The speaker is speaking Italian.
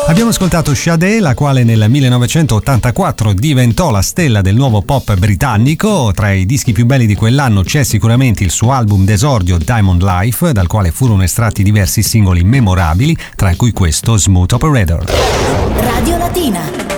Abbiamo ascoltato Sade, la quale nel 1984 diventò la stella del nuovo pop britannico. Tra i dischi più belli di quell'anno c'è sicuramente il suo album d'esordio Diamond Life, dal quale furono estratti diversi singoli memorabili, tra cui questo Smooth Operator. Radio Latina.